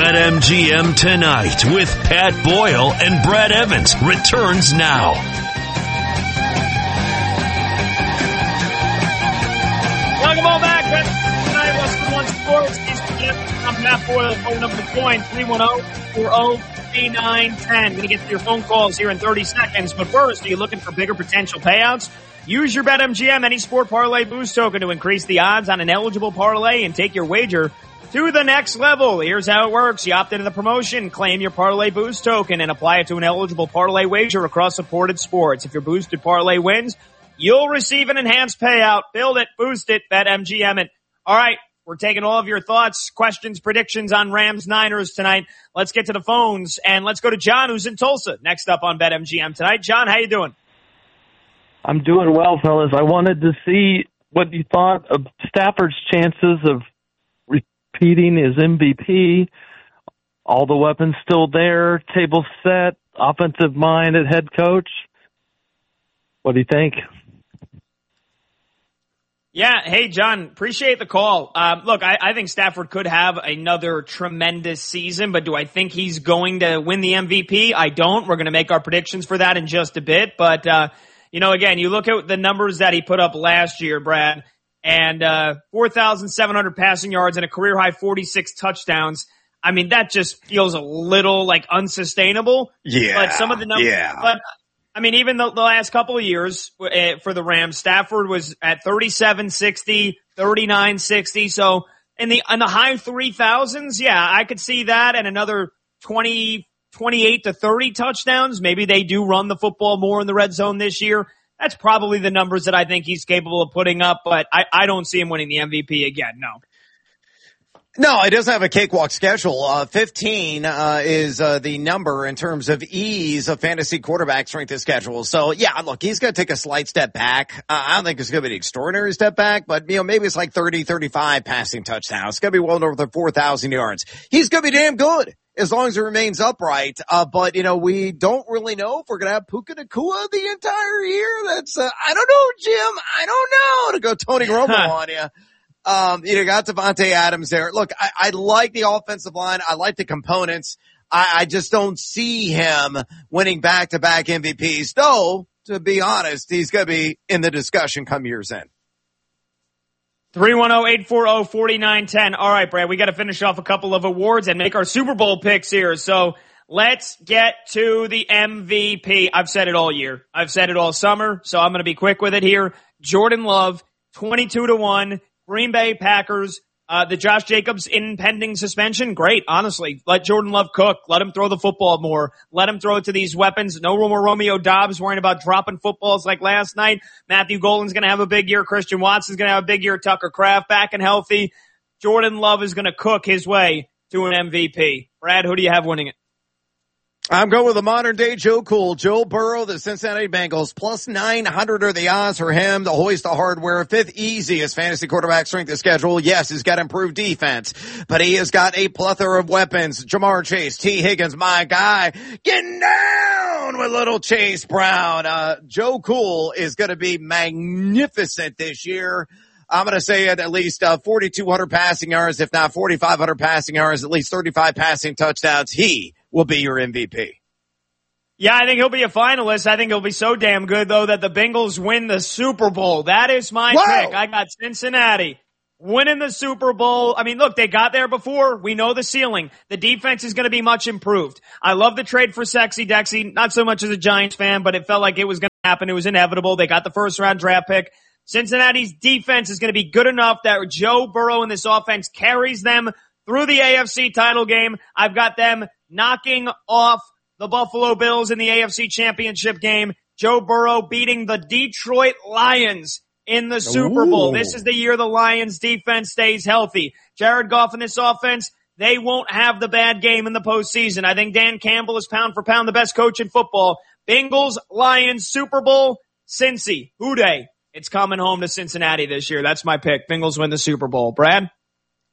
BetMGM Tonight with Pat Boyle and Brad Evans returns now. Welcome all back. Tonight, Western One Sports. I'm Pat Boyle. Phone number to join 310-440-3910. Going to get to your phone calls here in 30 seconds. But first, are you looking for bigger potential payouts? Use your BetMGM Any Sport Parlay Boost token to increase the odds on an eligible parlay and take your wager to the next level. Here's how it works. You opt into the promotion, claim your Parlay Boost token, and apply it to an eligible parlay wager across supported sports. If your boosted parlay wins, you'll receive an enhanced payout. Build it, boost it, BetMGM it. All right, we're taking all of your thoughts, questions, predictions on Rams-Niners tonight. Let's get to the phones, and let's go to John, who's in Tulsa, next up on BetMGM tonight. John, how you doing? I'm doing well, fellas. I wanted to see what you thought of Stafford's chances of repeating his MVP. All the weapons still there, table set, offensive minded head coach. What do you think? Yeah. Hey, John, appreciate the call. Look, I think Stafford could have another tremendous season, but do I think he's going to win the MVP? I don't. We're going to make our predictions for that in just a bit. But, again, you look at the numbers that he put up last year, Brad, and 4,700 passing yards and a career-high 46 touchdowns. I mean, that just feels a little, unsustainable. Yeah. But some of the numbers, but I mean, even the last couple of years for the Rams, Stafford was at 37-60, 39-60. So in the high 3,000s, yeah, I could see that and another 28 to 30 touchdowns. Maybe they do run the football more in the red zone this year. That's probably the numbers that I think he's capable of putting up, but I don't see him winning the MVP again, no. No, it doesn't have a cakewalk schedule. 15 is the number in terms of ease of fantasy quarterback strength of schedule. So, yeah, look, he's going to take a slight step back. I don't think it's going to be an extraordinary step back, but, maybe it's like 30, 35 passing touchdowns. It's going to be well over 4,000 yards. He's going to be damn good as long as it remains upright. But, we don't really know if we're going to have Puka Nacua the entire year. That's, I don't know, Jim. I don't know, to go Tony Romo on you. Got Devontae Adams there. Look, I like the offensive line. I like the components. I just don't see him winning back-to-back MVPs, though, to be honest, he's going to be in the discussion come year's end. 310-840-4910. All right, Brad, we got to finish off a couple of awards and make our Super Bowl picks here. So let's get to the MVP. I've said it all year. I've said it all summer, so I'm going to be quick with it here. Jordan Love, 22-1. Green Bay Packers, the Josh Jacobs impending suspension. Great, honestly. Let Jordan Love cook. Let him throw the football more. Let him throw it to these weapons. No more Romeo Doubs worrying about dropping footballs like last night. Matthew Golden's going to have a big year. Christian Watson's going to have a big year. Tucker Kraft back and healthy. Jordan Love is going to cook his way to an MVP. Brad, who do you have winning it? I'm going with the modern-day Joe Cool. Joe Burrow, the Cincinnati Bengals, plus 900 are the odds for him to hoist the hardware. Fifth easiest fantasy quarterback strength of schedule. Yes, he's got improved defense, but he has got a plethora of weapons. Jamar Chase, T. Higgins, my guy, getting down with little Chase Brown. Joe Cool is going to be magnificent this year. I'm going to say at least 4,200 passing yards, if not 4,500 passing yards, at least 35 passing touchdowns. He will be your MVP. Yeah, I think he'll be a finalist. I think he'll be so damn good, though, that the Bengals win the Super Bowl. That is my pick. I got Cincinnati winning the Super Bowl. I mean, look, they got there before. We know the ceiling. The defense is going to be much improved. I love the trade for Sexy Dexy, not so much as a Giants fan, but it felt like it was going to happen. It was inevitable. They got the first-round draft pick. Cincinnati's defense is going to be good enough that Joe Burrow and this offense carries them through the AFC title game. I've got them knocking off the Buffalo Bills in the AFC Championship game. Joe Burrow beating the Detroit Lions in the Super Bowl. This is the year the Lions defense stays healthy. Jared Goff and this offense, they won't have the bad game in the postseason. I think Dan Campbell is pound for pound the best coach in football. Bengals, Lions, Super Bowl, Cincy, Houday. It's coming home to Cincinnati this year. That's my pick. Bengals win the Super Bowl. Brad?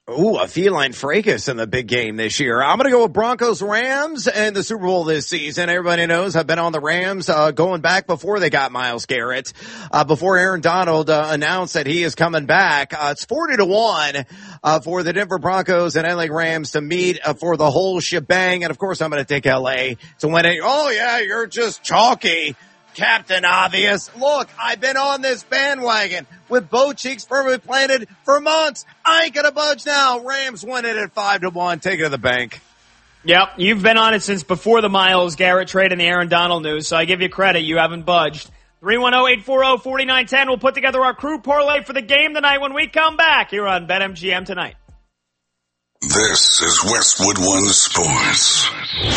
Ooh, a feline fracas in the big game this year. I'm going to go with Broncos-Rams in the Super Bowl this season. Everybody knows I've been on the Rams going back before they got Myles Garrett, before Aaron Donald announced that he is coming back. It's 40-1 for the Denver Broncos and LA Rams to meet for the whole shebang. And, of course, I'm going to take LA to win it. Oh, yeah, you're just chalky, Captain Obvious. Look, I've been on this bandwagon with both cheeks firmly planted for months. I ain't gonna budge now. Rams win it at 5-1. Take it to the bank. Yep, you've been on it since before the Myles Garrett trade and the Aaron Donald news, so I give you credit. You haven't budged. 310-840-4910. We'll put together our crew parlay for the game tonight when we come back here on BetMGM Tonight. This is Westwood One Sports.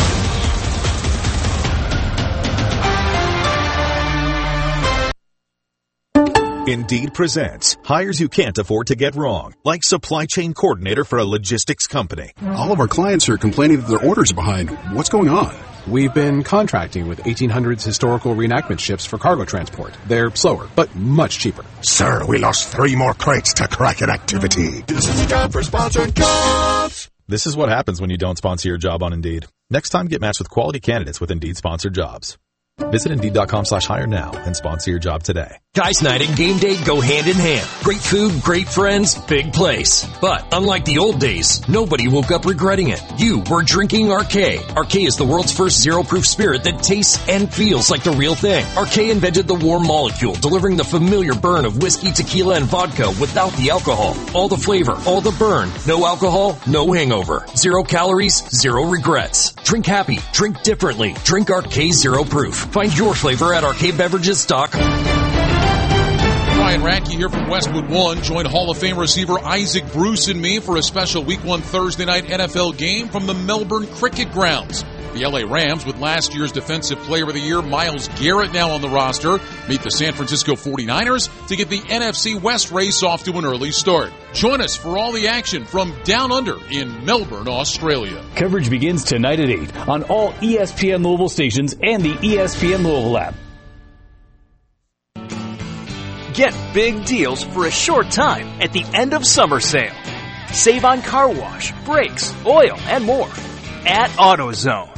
Indeed presents hires you can't afford to get wrong, like supply chain coordinator for a logistics company. All of our clients are complaining that their orders are behind. What's going on? We've been contracting with 1800s historical reenactment ships for cargo transport. They're slower, but much cheaper. Sir, we lost 3 more crates to Kraken activity. This is the time for sponsored jobs. This is what happens when you don't sponsor your job on Indeed. Next time, get matched with quality candidates with Indeed sponsored jobs. Visit Indeed.com/hire now and sponsor your job today. Guys night and game day go hand in hand. Great food, great friends, big place. But unlike the old days, nobody woke up regretting it. You were drinking Arcay. Arcay is the world's first zero-proof spirit that tastes and feels like the real thing. Arcay invented the warm molecule, delivering the familiar burn of whiskey, tequila, and vodka without the alcohol. All the flavor, all the burn. No alcohol, no hangover. 0 calories, 0 regrets. Drink happy, drink differently. Drink Arcay Zero Proof. Find your flavor at arcaybeverages.com. Ryan Radke here from Westwood One. Join Hall of Fame receiver Isaac Bruce and me for a special Week 1 Thursday night NFL game from the Melbourne Cricket Grounds. The LA Rams, with last year's Defensive Player of the Year Myles Garrett now on the roster, meet the San Francisco 49ers to get the NFC West race off to an early start. Join us for all the action from Down Under in Melbourne, Australia. Coverage begins tonight at 8 on all ESPN Louisville stations and the ESPN Louisville app. Get big deals for a short time at the end of summer sale. Save on car wash, brakes, oil, and more at AutoZone.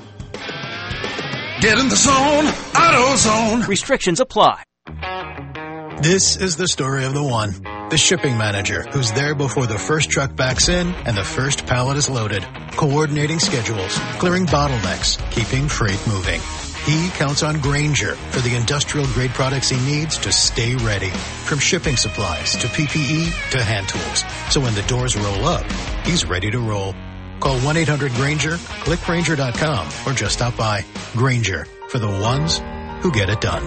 Get in the zone, AutoZone. Restrictions apply. This is the story of the one, the shipping manager who's there before the first truck backs in and the first pallet is loaded, coordinating schedules, clearing bottlenecks, keeping freight moving. He counts on Grainger for the industrial-grade products he needs to stay ready, from shipping supplies to PPE to hand tools. So when the doors roll up, he's ready to roll. Call 1-800-GRAINGER, click Grainger.com, or just stop by. Grainger, for the ones who get it done.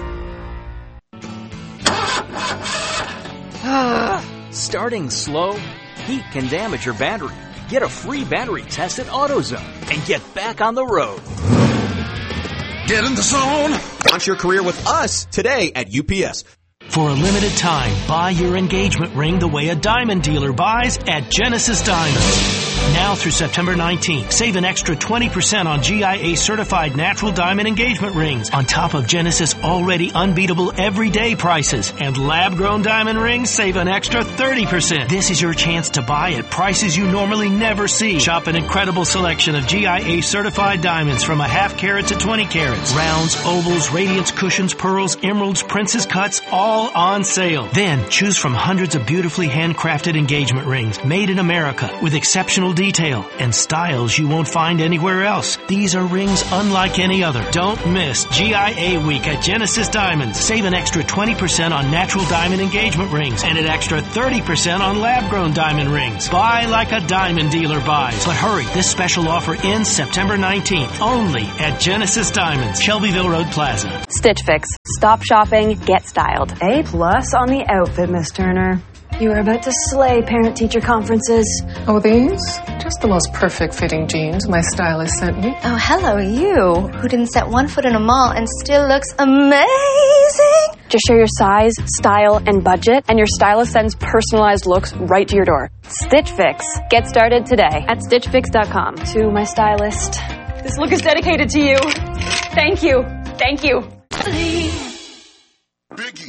Starting slow? Heat can damage your battery. Get a free battery test at AutoZone and get back on the road. Get in the zone. Launch your career with us today at UPS. For a limited time, buy your engagement ring the way a diamond dealer buys at Genesis Diamonds. Now through September 19th, save an extra 20% on GIA certified natural diamond engagement rings on top of Genesis already unbeatable everyday prices. And lab-grown diamond rings save an extra 30%. This is your chance to buy at prices you normally never see. Shop an incredible selection of GIA certified diamonds from a half carat to 20 carats. Rounds, ovals, radiance, cushions, pearls, emeralds, princess cuts, all on sale. Then choose from hundreds of beautifully handcrafted engagement rings made in America with exceptional detail and styles you won't find anywhere else. These are rings unlike any other. Don't miss GIA Week at Genesis Diamonds. Save an extra 20% on natural diamond engagement rings and an extra 30% on lab-grown diamond rings. Buy like a diamond dealer buys. But hurry, this special offer ends September 19th only at Genesis Diamonds, Shelbyville Road Plaza. Stitch Fix. Stop shopping, get styled. A+ on the outfit, Miss Turner. You were about to slay parent-teacher conferences. Oh, these? Just the most perfect-fitting jeans my stylist sent me. Oh, hello, you, who didn't set one foot in a mall and still looks amazing. Just share your size, style, and budget, and your stylist sends personalized looks right to your door. Stitch Fix. Get started today at StitchFix.com. To my stylist, this look is dedicated to you. Thank you. Thank you. Biggie,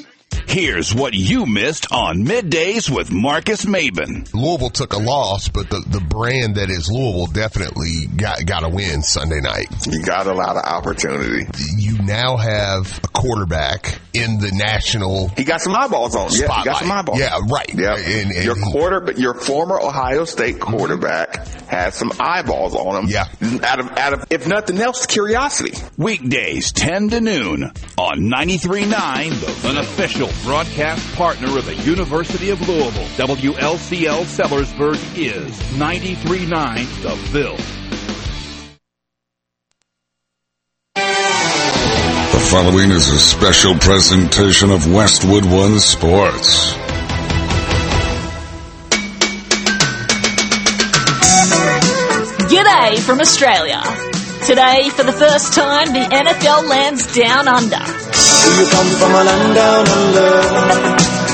Here's what you missed on Middays with Marcus Maben. Louisville took a loss, but the brand that is Louisville definitely got a win Sunday night. You got a lot of opportunity. You now have a quarterback in the national. He got some eyeballs on him. Spotlight. Yeah, he got some eyeballs. Yeah, right. Yeah. And your former Ohio State quarterback has some eyeballs on him. Yeah. Out of if nothing else, curiosity. Weekdays 10 to noon on 93.9, an official broadcast partner of the University of Louisville. WLCL Sellersburg is 93.9 The Ville. The following is a special presentation of Westwood One Sports. G'day from Australia. Today, for the first time, the NFL lands down under. Do you come from a land down under?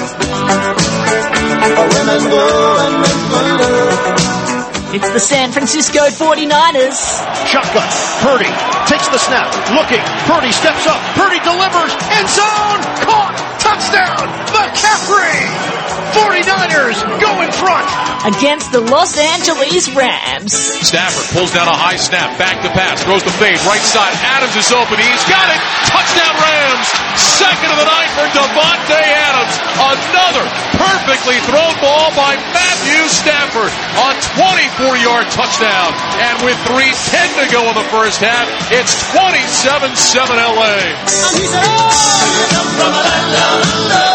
Women go and men wonder. It's the San Francisco 49ers. Shotgun. Purdy takes the snap. Looking. Purdy steps up. Purdy delivers. End zone. Caught. Touchdown. McCaffrey. 49ers go in front. Against the Los Angeles Rams. Stafford pulls down a high snap. Back to pass. Throws the fade. Right side. Adams is open. He's got it. Touchdown Rams. Second of the night for Davante Adams. Another perfectly thrown ball by Matthew Stafford on 24-yard touchdown. And with 3:10 to go in the first half, it's 27-7 LA. And he said, oh, you come from a land down under.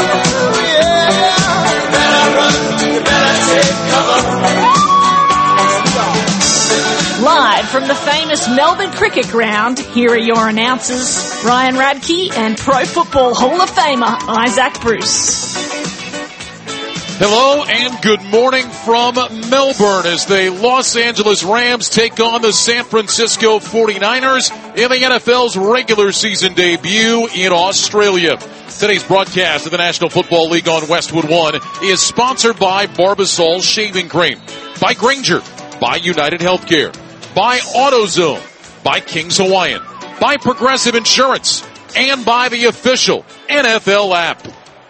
You better run, you better take cover. Live from the famous Melbourne Cricket Ground, here are your announcers, Ryan Radke and Pro Football Hall of Famer Isaac Bruce. Hello and good morning from Melbourne as the Los Angeles Rams take on the San Francisco 49ers in the NFL's regular season debut in Australia. Today's broadcast of the National Football League on Westwood One is sponsored by Barbasol Shaving Cream, by Granger, by United Healthcare, by AutoZone, by King's Hawaiian, by Progressive Insurance, and by the official NFL app.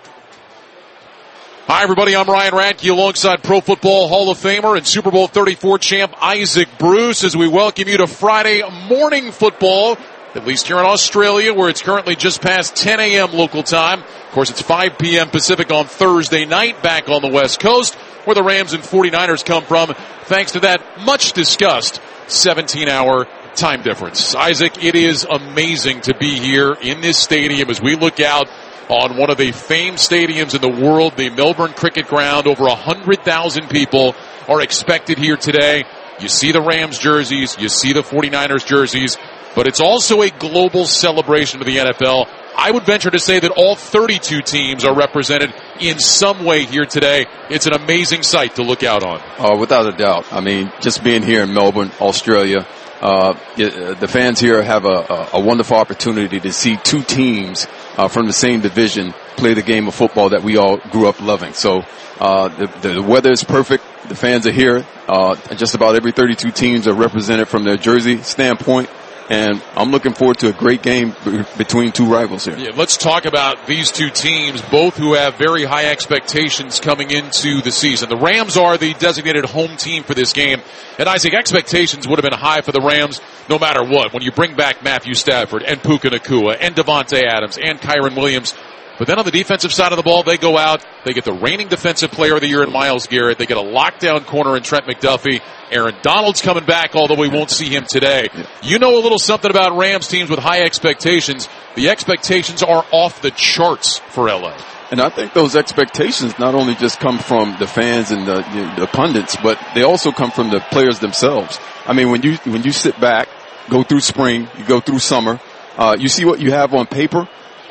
Hi everybody, I'm Ryan Radke alongside Pro Football Hall of Famer and Super Bowl 34 champ Isaac Bruce as we welcome you to Friday morning football, at least here in Australia where it's currently just past 10 a.m. local time. Of course, it's 5 p.m. Pacific on Thursday night back on the West Coast where the Rams and 49ers come from thanks to that much discussed 17-hour time difference. Isaac, it is amazing to be here in this stadium as we look out on one of the famed stadiums in the world, the Melbourne Cricket Ground. Over 100,000 people are expected here today. You see the Rams jerseys, you see the 49ers jerseys, but it's also a global celebration of the NFL. I would venture to say that all 32 teams are represented in some way here today. It's an amazing sight to look out on. Without a doubt. I mean, just being here in Melbourne, Australia, the fans here have a wonderful opportunity to see two teams from the same division play the game of football that we all grew up loving. So the weather is perfect. The fans are here. Just about every 32 teams are represented from their jersey standpoint. And I'm looking forward to a great game between two rivals here. Yeah, let's talk about these two teams, both who have very high expectations coming into the season. The Rams are the designated home team for this game. And Isaac, expectations would have been high for the Rams no matter what. When you bring back Matthew Stafford and Puka Nacua and Davante Adams and Kyren Williams. But then on the defensive side of the ball, they go out. They get the reigning defensive player of the year in Myles Garrett. They get a lockdown corner in Trent McDuffie. Aaron Donald's coming back, although we won't see him today. Yeah. You know a little something about Rams teams with high expectations. The expectations are off the charts for LA. And I think those expectations not only just come from the fans and the pundits, but they also come from the players themselves. I mean, when you sit back, go through spring, you go through summer, you see what you have on paper,